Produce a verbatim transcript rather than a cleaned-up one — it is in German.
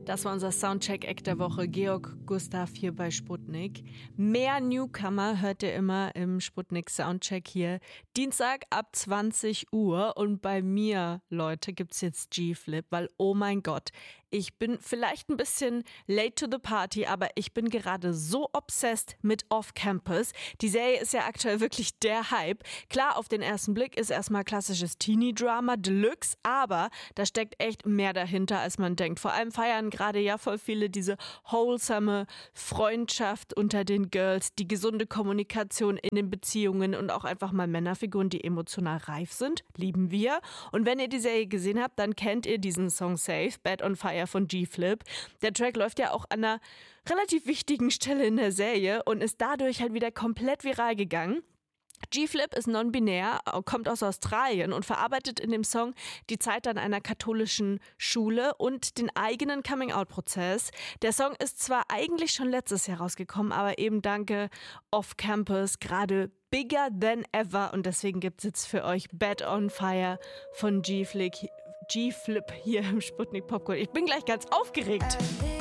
Das war unser Soundcheck-Eck der Woche. Georg Gustav hier bei Sputnik. Mehr Newcomer hört ihr immer im Sputnik Soundcheck hier. Dienstag ab zwanzig Uhr. Und bei mir, Leute, gibt's jetzt G-Flip, weil oh mein Gott, ich bin vielleicht ein bisschen late to the party, aber ich bin gerade so obsessed mit Off-Campus. Die Serie ist ja aktuell wirklich der Hype. Klar, auf den ersten Blick ist erstmal klassisches Teenie-Drama Deluxe, aber da steckt echt mehr dahinter, als man denkt. Vor allem feiern gerade ja voll viele diese wholesome Freundschaft unter den Girls, die gesunde Kommunikation in den Beziehungen und auch einfach mal Männerfiguren, die emotional reif sind, lieben wir. Und wenn ihr die Serie gesehen habt, dann kennt ihr diesen Song Safe, Bad on Fire von G-Flip. Der Track läuft ja auch an einer relativ wichtigen Stelle in der Serie und ist dadurch halt wieder komplett viral gegangen. G-Flip ist non-binär, kommt aus Australien und verarbeitet in dem Song die Zeit an einer katholischen Schule und den eigenen Coming-out-Prozess. Der Song ist zwar eigentlich schon letztes Jahr rausgekommen, aber eben danke Off-Campus gerade bigger than ever und deswegen gibt's jetzt für euch Bad on Fire von G-Flip, G-Flip hier im Sputnik Popcorn. Ich bin gleich ganz aufgeregt.